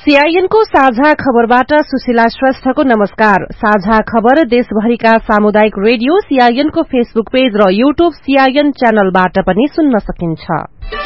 CIN को साझा खबरबाट सुशीला श्रेष्ठको नमस्कार। साझा खबर देशभरिका सामुदायिक रेडियो सीआईएन को फेसबुक पेज र यूट्यूब सीआईएन च्यानलबाट पनि सुन्न सकिन्छ।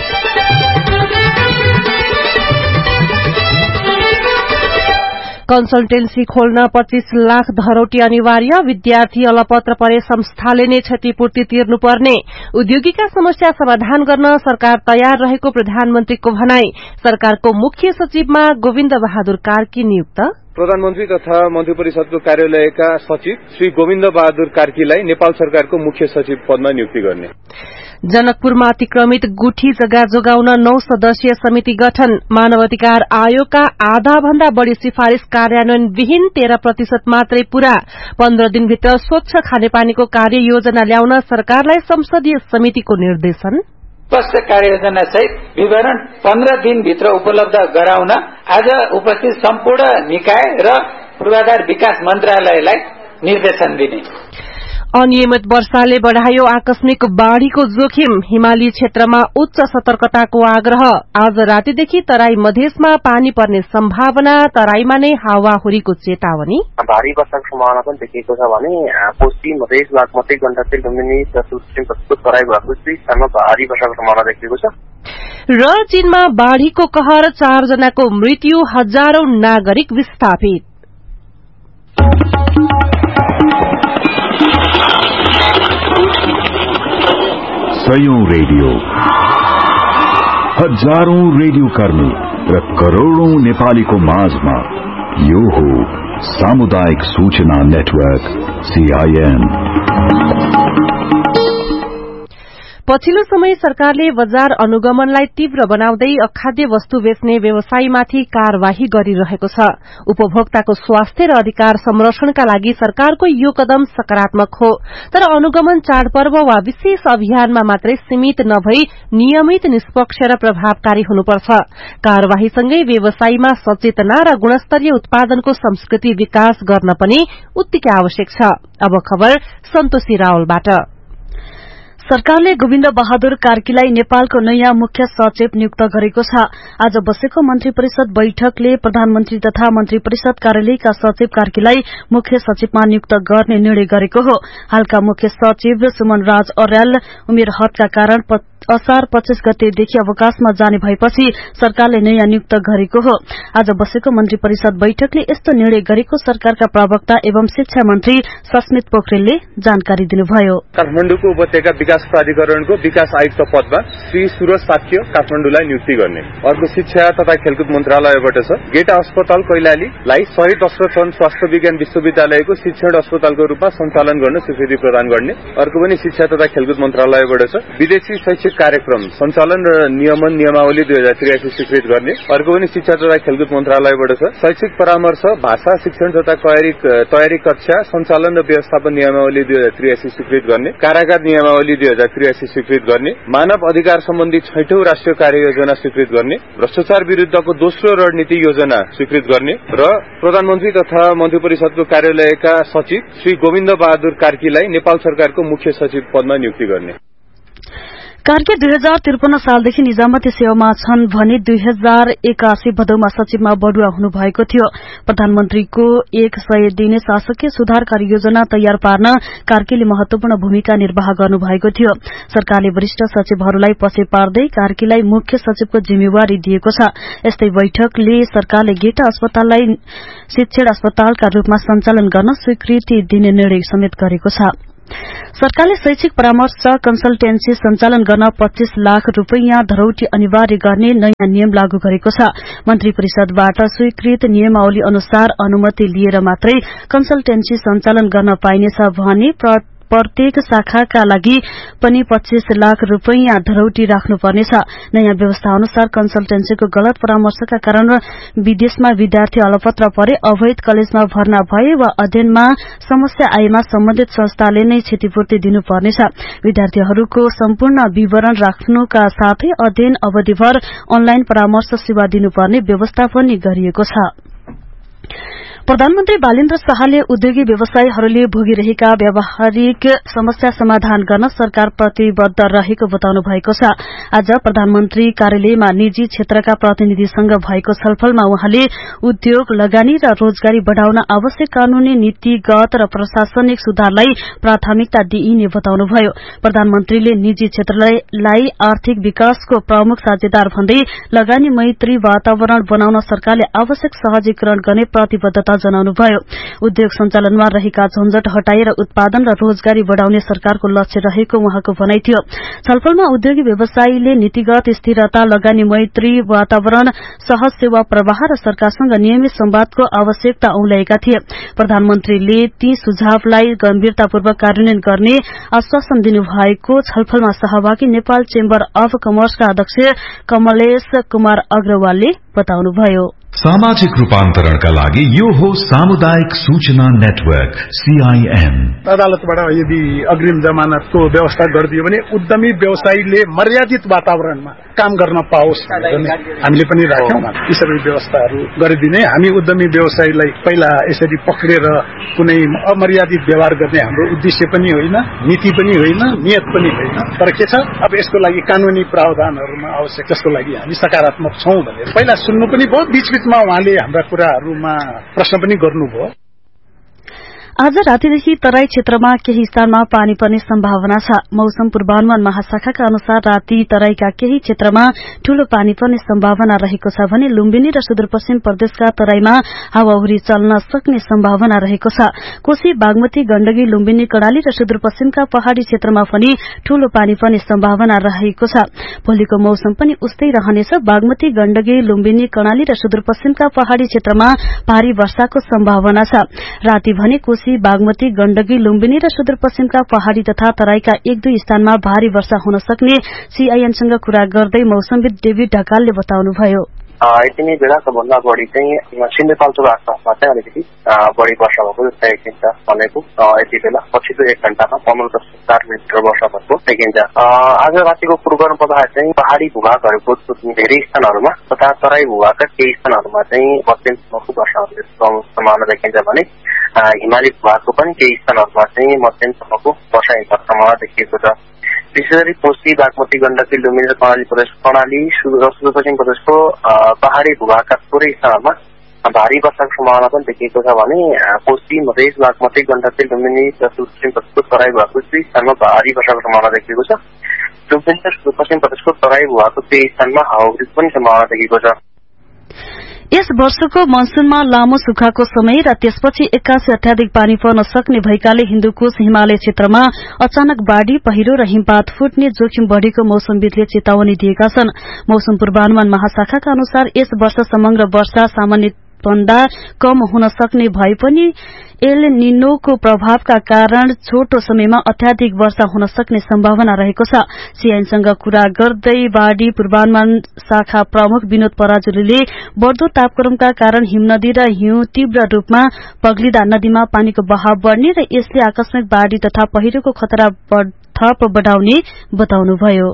कन्सल्टेन्सी खोल्न 25 लाख धरौटी अनिवार्य, विद्यार्थी अलपत्र परे संस्थाले नै क्षतिपूर्ति तिर्नुपर्ने, उद्योगीका समस्या समाधान गर्न सरकार तयार रहेको प्रधानमन्त्रीको भनाई। सरकारको मुख्य सचिवमा गोविन्द बहादुर कार्की नियुक्त। प्रधानमन्त्री तथा मन्त्री परिषदको कार्यालयका सचिव श्री गोविन्द बहादुर कार्कीलाई नेपाल सरकारको मुख्य सचिव पदमा नियुक्ति गर्ने। जनकपुरमा अतिक्रमित गुठी जग्गा जोगाउन 9 सदस्यीय समिति गठन, मानवाधिकार आयोगका आधा भन्दा बढ़ी सिफारिश कार्यान्वयन विहीन 13% मात्रै पूरा, 15 दिनभित्र स्वच्छ खानेपानीको कार्ययोजना ल्याउन सरकारलाई संसदीय समितिको निर्देशन। स्पष्ट कार्ययोजना सहित विवरण 15 दिनभित्र उपलब्ध गराउन आज उपस्थित सम्पूर्ण निकाय र पूर्वाधार विकास मन्त्रालयलाई निर्देशन दिने। अनियमित वर्षाले बढ़ायो आकस्मिक बाढ़ीको जोखिम, हिमाली क्षेत्रमा उच्च सतर्कताको आग्रह। आज रातिदेखि तराई मधेसमा पानी पर्ने सम्भावना, तराईमा नै हावाहुरीको चेतावनी। भारी वर्षाको सम्भावना पनि देखिएको छ भने पश्चिम मधेस बागमती गण्डकी लुम्बिनी दक्षिण तराई भएको स्थानमा भारी वर्षाको सम्भावना देखिएको छ। र चीनमा बाढ़ीको कहर, 4 जनाको मृत्यु, हजारौं नागरिक विस्थापित। सयौं रेडियो, हजारौं रेडियो कर्मी र करोड़ौं नेपालीको माझमा यो हो सामुदायिक सूचना नेटवर्क सीआईएन। पछिल्लो समय सरकारले बजार अनुगमनलाई तीव्र बनाउँदै अखाद्य वस्तु बेच्ने व्यवसायीमाथि कार्यवाही गरिरहेको छ। उपभोक्ताको स्वास्थ्य र अधिकार संरक्षणका लागि सरकारको यो कदम सकारात्मक हो, तर अनुगमन चाडपर्व वा विशेष अभियानमा मात्रै सीमित नभई नियमित, निष्पक्ष र प्रभावकारी हुनुपर्छ। कार्यवाहीसँगै व्यवसायीमा सचेतना र गुणस्तरीय उत्पादनको संस्कृति विकास गर्न पनि उत्तिकै आवश्यक छ। अब खबर सन्तोषी रावलबाट। सरकारले गोविन्द बहादुर कार्कीलाई नेपालको नयाँ मुख्य सचिव नियुक्त गरेको छ। आज बसेको मन्त्री परिषद बैठकले प्रधानमन्त्री तथा मन्त्री परिषद कार्यालयका सचिव कार्कीलाई मुख्य सचिवमा नियुक्त गर्ने निर्णय गरेको हो। हालका मुख्य सचिव सुमन राज अर्याल उमेर हदका कारण असार 25 गतेदेखि अवकाशमा जाने भएपछि सरकारले नयाँ नियुक्त गरेको हो। आज बसेको मन्त्री परिषद बैठकले यस्तो निर्णय गरेको सरकारका प्रवक्ता एवं शिक्षा मन्त्री सस्मित पोखरेलले जानकारी दिनुभयो। काठमाडौँको उपत्यका विकास प्राधिकरणको विकास आयुक्त पदमा श्री सुरज साक्य काठमाडौँलाई नियुक्ति गर्ने। अर्को शिक्षा तथा खेलकुद मन्त्रालयबाट छ गेटा अस्पताल कैलालीलाई शहीद दशरथ स्वास्थ्य विज्ञान विश्वविद्यालयको शिक्षण अस्पतालको रूपमा सञ्चालन गर्न स्वीकृति प्रदान गर्ने। अर्को पनि शिक्षा तथा खेलकुद मन्त्रालयबाट छ विदेशी शैक्षिक कार्यक्रम सञ्चालन र नियमन नियमावली 2083 स्वीकृत गर्ने। अर्को पनि शिक्षा तथा खेलकुद मन्त्रालयबाट छ शैक्षिक परामर्श भाषा शिक्षण तथा तयारी कक्षा सञ्चालन र व्यवस्थापन नियमावली 2083 स्वीकृत गर्ने। कारागार नियमावली 2083 स्वीकृत गर्ने। मानव अधिकार सम्बन्धी 6औं राष्ट्रिय कार्ययोजना स्वीकृत गर्ने। भ्रष्टाचार विरूद्धको दोस्रो रणनीति योजना स्वीकृत गर्ने र प्रधानमन्त्री तथा मन्त्री परिषदको कार्यालयका सचिव श्री गोविन्द बहादुर कार्कीलाई नेपाल सरकारको मुख्य सचिव पदमा नियुक्ति गर्ने। कार्की 2053 सालदेखि निजामती सेवामा छन् भने 2081 भदौमा सचिवमा बढुवा हुनुभएको थियो। प्रधानमन्त्रीको 100 दिने शासकीय सुधार कार्ययोजना तयार पार्न कार्कीले महत्वपूर्ण भूमिका निर्वाह गर्नुभएको थियो। सरकारले वरिष्ठ सचिवहरूलाई पछि पार्दै कार्कीलाई मुख्य सचिवको जिम्मेवारी दिएको छ। यस्तै बैठकले सरकारले गेटा अस्पताललाई शिक्षण अस्पतालका रूपमा सञ्चालन गर्न स्वीकृति दिने निर्णय समेत गरेको छ। सरकारले शैक्षिक परामर्श कन्सल्टेन्सी सञ्चालन गर्न 25 लाख रूपैयाँ धरौटी अनिवार्य गर्ने नयाँ नियम लागू गरेको छ। मन्त्री परिषदबाट स्वीकृत नियमावली अनुसार अनुमति लिएर मात्रै कन्सल्टेन्सी सञ्चालन गर्न पाइनेछ भने प्रत्येक शाखाका लागि पनि 25 लाख रूपैयाँ धरौटी राख्नुपर्नेछ। नयाँ व्यवस्था अनुसार कन्सल्टेन्सीको गलत परामर्शका कारण विदेशमा विद्यार्थी अलपत्र परे, अवैध कलेजमा भर्ना भए वा अध्ययनमा समस्या आएमा सम्बन्धित संस्थाले नै क्षतिपूर्ति दिनुपर्नेछ। विद्यार्थीहरूको सम्पूर्ण विवरण राख्नुका साथै अध्ययन अवधिभर अनलाइन परामर्श सेवा दिनुपर्ने व्यवस्था पनि गरिएको छ। प्रधानमन्त्री बालेन्द्र शाहले उद्योगी व्यवसायीहरूले भोगिरहेका व्यावहारिक समस्या समाधान गर्न सरकार प्रतिबद्ध रहेको बताउनु भएको छ। आज प्रधानमन्त्री कार्यालयमा निजी क्षेत्रका प्रतिनिधिसँग भएको छलफलमा उहाँले उद्योग, लगानी र रोजगारी बढ़ाउन आवश्यक कानूनी, नीतिगत र प्रशासनिक सुधारलाई प्राथमिकता दिइने बताउनुभयो। प्रधानमन्त्रीले निजी क्षेत्रलाई आर्थिक विकासको प्रमुख साझेदार भन्दै लगानी मैत्री वातावरण बनाउन सरकारले आवश्यक सहजीकरण गर्ने प्रतिबद्धता जनाउनुभयो। उद्योग सञ्चालनमा रहेका झन्झट हटाएर उत्पादन र रोजगारी बढ़ाउने सरकारको लक्ष्य रहेको उहाँको भनाइ थियो। छलफलमा उद्योगी व्यवसायीले नीतिगत स्थिरता, लगानी मैत्री वातावरण, सहज सेवा प्रवाह र सरकारसँग नियमित संवादको आवश्यकता औल्याएका थिए। प्रधानमन्त्रीले ती सुझावलाई गम्भीरतापूर्वक कार्यान्वयन गर्ने आश्वासन दिनुभएको छलफलमा सहभागी नेपाल चेम्बर अफ कमर्सका अध्यक्ष कमलेश कुमार अग्रवालले बताउनुभयो। सामाजिक रूपान्तरणका लागि यो हो सामुदायिक सूचना नेटवर्क CIN। अदालतबाट यदि अग्रिम जमानतको व्यवस्था गरिदियो भने उद्यमी व्यवसायीले मर्यादित वातावरणमा काम गर्न पाओस् हामीले पनि राख्यौं। यी सबै व्यवस्थाहरू गरिदिने, हामी उद्यमी व्यवसायीलाई पहिला यसरी पक्रेर कुनै अमर्यादित व्यवहार गर्ने हाम्रो उद्देश्य पनि होइन, नीति पनि होइन, नियत पनि होइन। तर के छ, अब यसको लागि कानूनी प्रावधानहरूमा आवश्यक, जसको लागि हामी सकारात्मक छौं भनेर पहिला सुन्नु पनि भयो। बीचबीचमा उहाँले हाम्रा कुराहरूमा प्रश्न पनि गर्नुभयो। आज रातिदेखि तराई क्षेत्रमा केही स्थानमा पानी पर्ने सम्भावना छ। मौसम पूर्वानुमान महाशाखाका अनुसार राति तराईका केही क्षेत्रमा ठूलो पानी पर्ने सम्भावना रहेको छ भने लुम्बिनी र सुदूरपश्चिम प्रदेशका तराईमा हावाहुरी चल्न सक्ने सम्भावना रहेको छ। कोशी, बागमती, गण्डकी, लुम्बिनी, कर्णाली र सुदूरपश्चिमका पहाड़ी क्षेत्रमा पनि ठूलो पानी पर्ने सम्भावना रहेको छ। भोलिको मौसम पनि उस्तै रहनेछ। बागमती, गण्डकी, लुम्बिनी, कर्णाली र सुदूरपश्चिमका पहाड़ी क्षेत्रमा भारी वर्षाको सम्भावना छ। राति भने कोशी, बागमती, गण्डकी, लुम्बिनी र सुदूरपश्चिमका पहाड़ी तथा तराईका 1-2 स्थानमा भारी वर्षा हुन सक्ने CINसँग कुरा गर्दै मौसमविद डेभिड ढकालले बताउनुभयो। यति नै बेलाको भन्दा बढी चाहिँ सिन्धुपाल्चोक आसपासमा चाहिँ अलिकति बढी वर्षा भएको जस्तो देखिन्छ भनेको। यति बेला पछिल्लो 1 घण्टामा 15.4 मिलिमिटर वर्षा भएको देखिन्छ। आज रातिको पूर्वानुमान पदार्थ चाहिँ पहाड़ी भूभागहरूको धेरै स्थानहरूमा तथा तराई भूभागका केही स्थानहरूमा चाहिँ मध्यमसम्मको वर्षा हुने सम्भावना देखिन्छ भने हिमाली भूभागको पनि केही स्थानहरूमा चाहिँ मध्यमसम्मको वर्षा हुने सम्भावना देखिएको छ। विशेष गरी कोशी, बागमती, गण्डकी, लुम्बिनी र कर्णाली सुदूरपश्चिम प्रदेशको पहाड़ी भूभागका थोरै स्थानमा भारी वर्षाको सम्भावना पनि देखिएको छ भने कोशी, मधेस, बागमती, गण्डकी, लुम्बिनी र सुदूरपश्चिम प्रदेशको तराई भूभागको केही स्थानमा भारी वर्षाको सम्भावना देखिएको छ। लुम्बिनी र सुदूरपश्चिम प्रदेशको तराई भूभागको केही स्थानमा हावाहुरीको पनि सम्भावना देखिएको छ। यस वर्षको मनसूनमा लामो सुक्खाको समय र त्यसपछि 81 अत्याधिक पानी पर्न सक्ने भएकाले हिन्दुकुश हिमालय क्षेत्रमा अचानक बाढ़ी, पहिरो र हिमपात फुट्ने जोखिम बढ़ेको मौसमविदले चेतावनी दिएका छन्। मौसम पूर्वानुमान महाशाखाका अनुसार यस वर्ष समग्र वर्षा सामान्य भन्दा कम हुन सक्ने भए पनि एल निनोको प्रभावका कारण छोटो समयमा अत्याधिक वर्षा हुन सक्ने सम्भावना रहेको छ। CINसँग कुरा गर्दै बाढ़ी पूर्वानुमान शाखा प्रमुख विनोद पराजुलीले बढ़दो तापक्रमका कारण हिमनदी र हिउँ तीव्र रूपमा पग्लिँदा नदीमा पानीको बहाव बढ़ने र यसले आकस्मिक बाढ़ी तथा पहिरोको खतरा थप बढ़ाउने बताउनुभयो।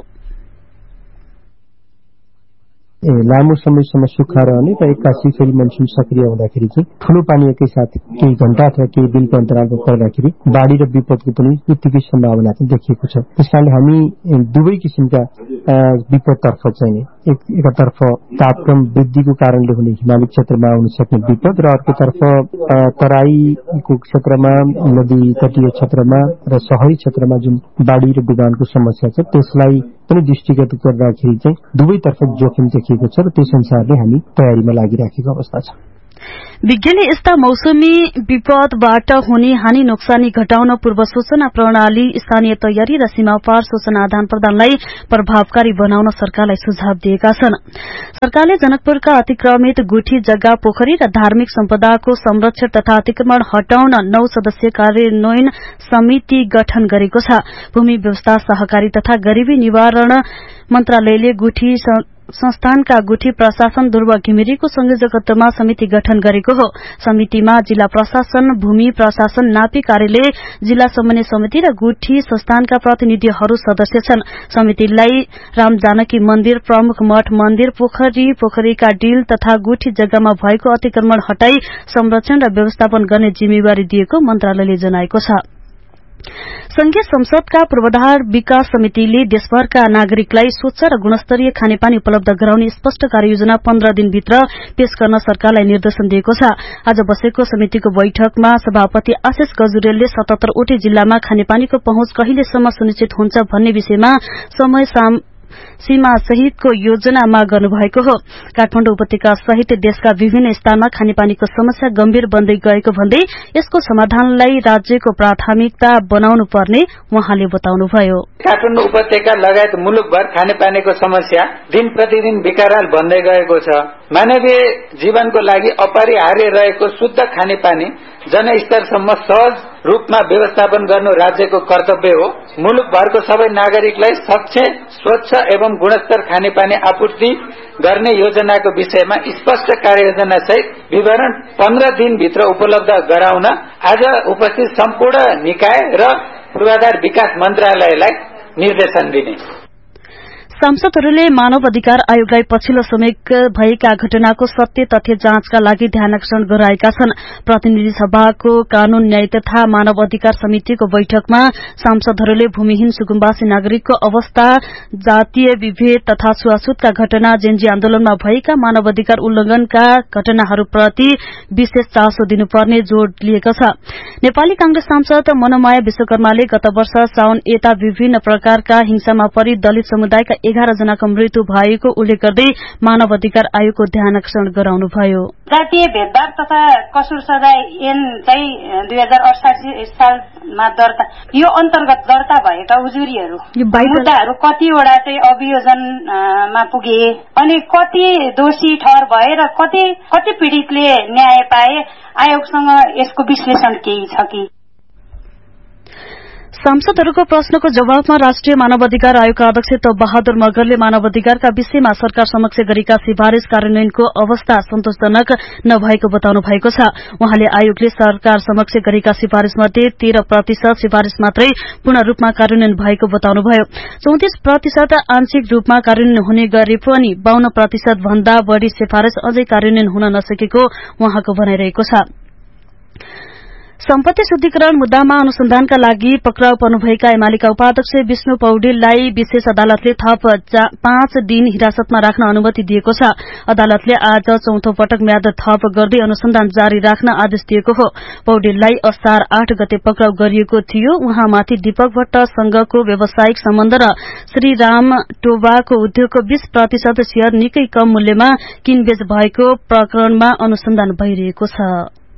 लामो समयसम्म सुक्खा रहने र 81 फेरि मनसून सक्रिय हुँदाखेरि चाहिँ ठूलो पानी एकैसाथ केही घण्टा अथवा केही दिनको अन्तरालमा पर्दाखेरि बाढ़ी र विपदको पनि उत्तिकै सम्भावना चाहिँ देखिएको छ। त्यसकारणले हामी दुवै किसिमका विपदतर्फ चाहिँ एकतर्फ तापक्रम वृद्धिको कारणले हुने हिमाली क्षेत्रमा आउन सक्ने विपद र अर्कोतर्फ तराईको क्षेत्रमा, नदी तटीय क्षेत्रमा र शहरी क्षेत्रमा जुन बाढ़ी र डुबानको समस्या छ त्यसलाई पनि दृष्टिगत गर्दाखेरि चाहिँ दुवैतर्फ जोखिम देखिएको छ र त्यस अनुसारले हामी तयारीमा लागिराखेको अवस्था छ। विज्ञानले यस्ता मौसमी विपदबाट हुने हानि नोक्सानी घटाउन पूर्व सूचना प्रणाली, स्थानीय तयारी र सीमापार सूचना आदान प्रदानलाई प्रभावकारी बनाउन सरकारलाई सुझाव दिएका छन्। सरकारले जनकपुरका अतिक्रमित गुठी, जग्गा, पोखरी र धार्मिक सम्पदाको संरक्षण तथा अतिक्रमण हटाउन 9 सदस्यीय कार्यान्वयन समिति गठन गरेको छ। भूमि व्यवस्था, सहकारी तथा गरीबी निवारण मन्त्रालयले गुठी संस्थानका गुठी प्रशासन ध्रुव घिमिरेको संयोजकत्वमा समिति गठन गरेको हो। समितिमा जिल्ला प्रशासन, भूमि प्रशासन, नापी कार्यालय, जिल्ला समन्वय समिति र गुठी संस्थानका प्रतिनिधिहरू सदस्य छन्। समितिलाई रामजानकी मन्दिर, प्रमुख मठ मन्दिर, पोखरीका डिल तथा गुठी जग्गामा भएको अतिक्रमण हटाई संरक्षण र व्यवस्थापन गर्ने जिम्मेवारी दिएको मन्त्रालयले जनाएको छ। संघीय संसदका पूर्वाधार विकास समितिले देशभरका नागरिकलाई स्वच्छ र गुणस्तरीय खानेपानी उपलब्ध गराउने स्पष्ट कार्ययोजना 15 दिनभित्र पेश गर्न सरकारलाई निर्देशन दिएको छ। आज बसेको समितिको बैठकमा सभापति आशिष गजुरेलले 77 वटै जिल्लामा खानेपानीको पहुँच कहिलेसम्म सुनिश्चित हुन्छ भन्ने विषयमा समय सीमा सहितको योजना माग गर्नुभएको हो। काठमाडौँ उपत्यका सहित देशका विभिन्न स्थानमा खानेपानीको समस्या गम्भीर बन्दै गएको भन्दै यसको समाधानलाई राज्यको प्राथमिकता बनाउनु पर्ने उहाँले बताउनुभयो। काठमाडौँ उपत्यका लगायत मुलुकभर खानेपानीको समस्या दिन प्रतिदिन विकराल बन्दै गएको छ। मानवीय जीवनको लागि अपरिहार्य रहेको शुद्ध खानेपानी जनस्तरसम्म सहज रूपमा व्यवस्थापन गर्नु राज्यको कर्तव्य हो। मुलुकभरको सबै नागरिकलाई सक्षम, स्वच्छ एवं गुणस्तर खानेपानी आपूर्ति गर्ने योजनाको विषयमा स्पष्ट कार्ययोजना सहित विवरण 15 दिनभित्र उपलब्ध गराउन आज उपस्थित सम्पूर्ण निकाय र पूर्वाधार विकास मन्त्रालयलाई निर्देशन दिने। सांसदहरूले मानव अधिकार आयोगलाई पछिल्लो समय भएका घटनाको सत्य तथ्य जाँचका लागि ध्यानाकर्षण गराएका छन्। प्रतिनिधि सभाको कानून, न्याय तथा मानव अधिकार समितिको बैठकमा सांसदहरूले भूमिहीन सुकुम्बासी नागरिकको अवस्था, जातीय विभेद तथा छुवाछुतका घटना, जेन्जी आन्दोलनमा भएका मानव अधिकार उल्लंघनका घटनाहरूप्रति विशेष चासो दिनुपर्ने जोड़ दिएको छ। नेपाली कांग्रेस सांसद मनोमाया विश्वकर्माले गत वर्ष साउन यता विभिन्न प्रकारका हिंसामा परि दलित समुदायका 11 जनाको मृत्यु भएको उल्लेख गर्दै मानव अधिकार आयोगको ध्यानाकर्षण गराउनुभयो। जातीय भेदभाव तथा कसुर सजाय ऐन चाहिँ 2068 सालमा दर्ता, यो अन्तर्गत दर्ता भएका उजुरीहरू मुद्दाहरू कतिवटा चाहिँ अभियोजनमा पुगे अनि कति दोषी ठहर भए र कति पीड़ितले न्याय पाए, आयोगसँग यसको विश्लेषण केही छ कि? सांसदहरूको प्रश्नको जवाबमा राष्ट्रिय मानव अधिकार आयोगका अध्यक्ष तोप बहादुर मगरले मानव अधिकारका विषयमा सरकार समक्ष गरेका सिफारिश कार्यान्वयनको अवस्था सन्तोषजनक नभएको बताउनु भएको छ। उहाँले आयोगले सरकार समक्ष गरेका सिफारिशमध्ये 13% सिफारिश मात्रै पूर्ण रूपमा कार्यान्वयन भएको बताउनुभयो। 34% आंशिक रूपमा कार्यान्वयन हुने गरे पनि 52% भन्दा बढ़ी सिफारिश अझै कार्यान्वयन हुन नसकेको उहाँको भनाइरहेको छ। सम्पत्ति शुद्धिकरण मुद्दामा अनुसन्धानका लागि पक्राउ पर्नुभएका एमालेका उपाध्यक्ष विष्णु पौडेललाई विशेष अदालतले थप 5 दिन हिरासतमा राख्न अनुमति दिएको छ। अदालतले आज चौथो पटक म्याद थप गर्दै अनुसन्धान जारी राख्न आदेश दिएको हो। पौडेललाई असार 8 गते पक्राउ गरिएको थियो। उहाँमाथि दीपक भट्टसँगको व्यावसायिक सम्बन्ध र श्रीराम टोबाको उद्योगको 20% शेयर निकै कम मूल्यमा किनबेच भएको प्रकरणमा अनुसन्धान भइरहेको छ।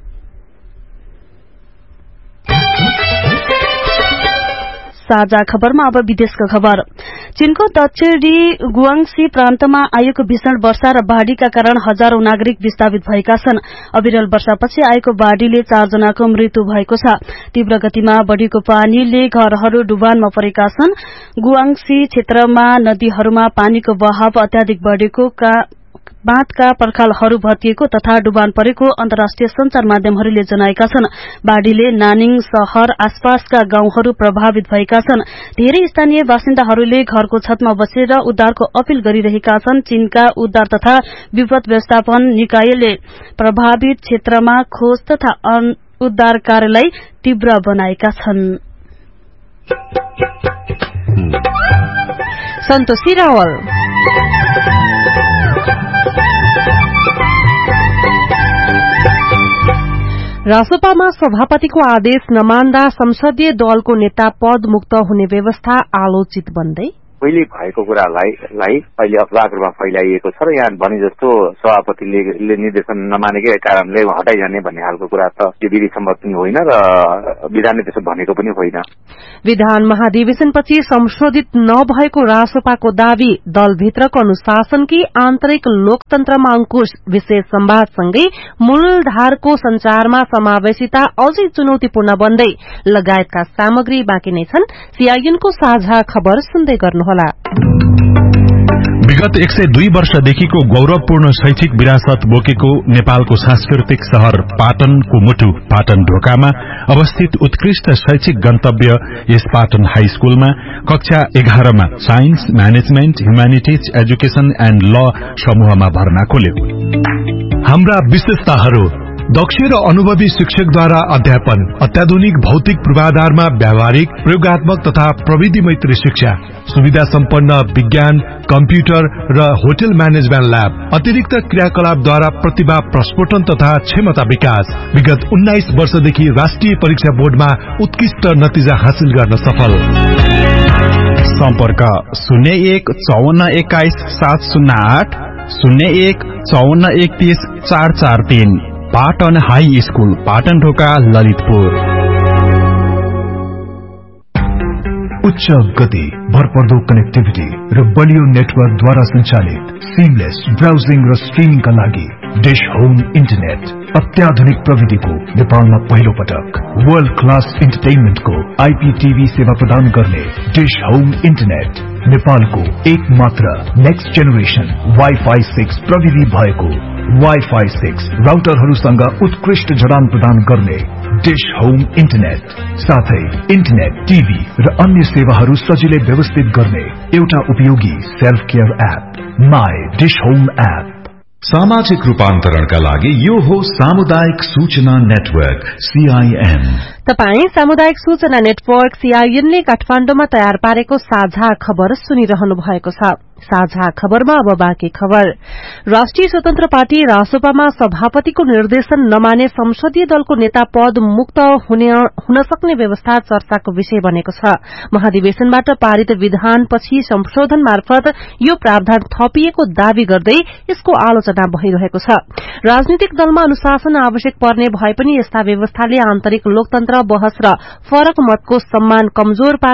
साझा खबरमा अब विदेशको खबर। चीनको दक्षिणी गुआंगसी प्रान्तमा आएको भीषण वर्षा र बाढ़ीका कारण हजारौं नागरिक विस्थापित भएका छन्। अविरल वर्षापछि आएको बाढ़ीले 4 जनाको मृत्यु भएको छ। तीव्र गतिमा बढ़ेको पानीले घरहरू डुबानमा परेका छन्। गुआंगसी क्षेत्रमा नदीहरूमा पानीको बहाव अत्याधिक बढ़ेको, बाँधका पर्खालहरू भत्किएको तथा डुबान परेको अन्तर्राष्ट्रिय संचार माध्यमहरूले जनाएका छन्। बाढ़ीले नानिङ शहर आसपासका गाउँहरू प्रभावित भएका छन्। धेरै स्थानीय बासिन्दाहरूले घरको छतमा बसेर उद्धारको अपील गरिरहेका छन्। चीनका उद्धार तथा विपद व्यवस्थापन निकायले प्रभावित क्षेत्रमा खोज तथा उद्धार कार्यलाई तीव्र बनाएका छन्। सन्तोषी रावल। रासोपामा सभापतिको आदेश नमान्दा संसदीय दलको नेता पद मुक्त हुने व्यवस्था आलोचित बन्दै पहिले भएको कुरालाई अहिले अफवाहको रूपमा फैलाइएको छ र यहाँ भने जस्तो सभापतिले निर्देशन नमानेकै कारणले हटाइजाने भन्ने खालको कुरा त यो विधि सम्मत पनि होइन र विधानले त्यसो भनेको पनि होइन। विधान महाधिवेशनपछि संशोधित नभएको रासोपाको दावी दलभित्रको अनुशासन कि आन्तरिक लोकतन्त्रमा अंकुश विशेष संवादसँगै मूलधारको संचारमा समावेशिता अझै चुनौतीपूर्ण बन्दै लगायतका सामग्री बाँकी नै छन्। सीआईएनको साझा खबर सुन्दै गर्नुहोला। विगत 102 वर्षदेखिको गौरवपूर्ण शैक्षिक विरासत बोकेको नेपालको सांस्कृतिक शहर पाटनको मुटु पाटन ढोकामा अवस्थित उत्कृष्ट शैक्षिक गन्तव्य यस पाटन हाई स्कूलमा कक्षा 11 मा science, management, humanities, education and ल समूहमा भर्ना खोल्यो। हाम्रा विशेषताहरू: दक्ष र अनुभवी शिक्षकद्वारा अध्यापन, अत्याधुनिक भौतिक पूर्वाधारमा व्यावहारिक, प्रयोगात्मक तथा प्रविधि मैत्री शिक्षा, सुविधा सम्पन्न विज्ञान, कम्प्युटर र होटल म्यानेजमेन्ट ल्याब, अतिरिक्त क्रियाकलापद्वारा प्रतिभा प्रस्फोटन तथा क्षमता विकास। विगत 19 वर्षदेखि राष्ट्रिय परीक्षा बोर्डमा उत्कृष्ट नतिजा हासिल गर्न सफल। सम्पर्क 01 54 21 708 01 54 31 443। पाटन हाई स्कूल, पाटन ढोका, ललितपुर। उच्च गति, भरपर्दो कनेक्टिभिटी र बलियो नेटवर्कद्वारा सञ्चालित सिमलेस ब्राउजिङ र स्ट्रिमिङका लागि डिश होम इन्टरनेट। अत्याधुनिक प्रविधिको नेपालमा पहिलो पटक वर्ल्ड क्लास इन्टरटेनमेन्टको आइपीटीभी सेवा प्रदान गर्ने डिश होम इन्टरनेट नेपालको एक मात्र नेक्स्ट जेनेरेसन वाइफाई 6 प्रविधि भएको वाइफाई 6 राउटरहरूसँग उत्कृष्ट जडान प्रदान गर्ने डिश होम इन्टरनेट, साथै इन्टरनेट, टिभी र अन्य सेवाहरू सजिलै व्यवस्थित गर्ने एउटा उपयोगी self care app my dish home app. सामाजिक रूपान्तरणका लागि यो हो सामुदायिक सूचना नेटवर्क CIN। तपाई सामुदायिक सूचना नेटवर्क CIN ले काठमाडौँमा तयार पारेको साझा खबर सुनिरहनु भएको छ। साझा खबरमा अब बाँकी खबर। राष्ट्रिय स्वतन्त्र पार्टी रासोपामा सभापतिको निर्देशन नमाने संसदीय दलको नेता पद मुक्त हुन सक्ने व्यवस्था चर्चाको विषय बनेको छ। महाधिवेशनबाट पारित विधानपछि संशोधन मार्फत यो प्रावधान थपिएको दावी गर्दै यसको आलोचना भइरहेको छ। राजनीतिक दलमा अनुशासन आवश्यक पर्ने भए पनि यस्ता व्यवस्थाले आन्तरिक लोकतन्त्र, बहस र फरक मतको सम्मान कमजोर